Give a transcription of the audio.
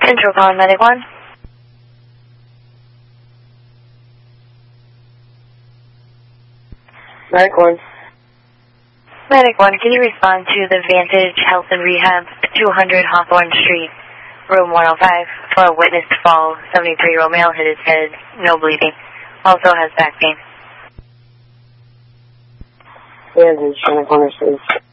Central calling Medic 1. Medic 1. Medic 1, can you respond to the Vantage Health and Rehab, 200 Hawthorne Street, room 105, for a witness to fall, 73-year-old male, hit his head, no bleeding. Also has back pain. Vantage, Medic 1 receives.